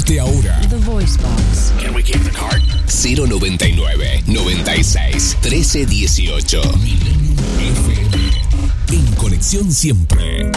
Contacte ahora. The Voice Box. Can we keep the card? 099 96 13 18. Milenio FM. En conexión siempre.